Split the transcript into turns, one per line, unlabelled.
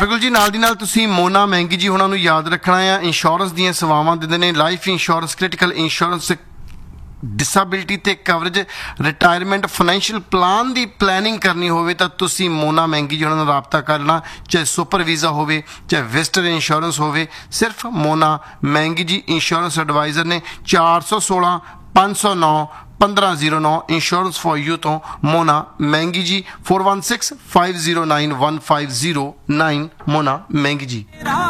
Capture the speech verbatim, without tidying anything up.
ਬਿਲਕੁਲ ਜੀ, ਨਾਲ ਦੀ ਨਾਲ ਤੁਸੀਂ ਮੋਨਾ ਮਹਿੰਗੀ ਜੀ ਉਹਨਾਂ ਨੂੰ ਯਾਦ ਰੱਖਣਾ ਆ। ਇੰਸ਼ੋਰੈਂਸ ਦੀਆਂ ਸੇਵਾਵਾਂ ਦਿੰਦੇ ਨੇ, life insurance, critical insurance, disability ਤੇ ਕਵਰੇਜ, ਰਿਟਾਇਰਮੈਂਟ, ਫਾਈਨੈਂਸ਼ੀਅਲ ਪਲਾਨ ਦੀ ਪਲੈਨਿੰਗ ਕਰਨੀ ਹੋਵੇ ਤਾਂ ਤੁਸੀਂ ਮੋਨਾ ਮਹਿੰਗੀ ਜੀ ਉਹਨਾਂ ਨਾਲ ਰਾਬਤਾ ਕਰ ਲੈਣਾ। ਚਾਹੇ ਸੁਪਰ ਵੀਜ਼ਾ ਹੋਵੇ, ਚਾਹੇ ਵਿਜ਼ਟਰ ਇੰਸ਼ੋਰੈਂਸ ਹੋਵੇ, ਸਿਰਫ ਮੋਨਾ ਮਹਿੰਗੀ ਜੀ ਇੰਸ਼ੋਰੈਂਸ ਐਡਵਾਈਜ਼ਰ ਨੇ। ਚਾਰ ਸੌ ਸੋਲਾਂ ਪੰਜ ਸੌ ਨੌ ਪੰਦਰਾਂ ਜ਼ੀਰੋ ਨੌ ਇੰਸ਼ੋਰੈਂਸ ਫॉर ਯੂ ਤੋਂ ਮੋਨਾ ਮਹਿੰਗੀ ਜੀ। Four one six five zero nine one five zero nine ਮੋਨਾ ਮਹਿੰਗੀ ਜੀ।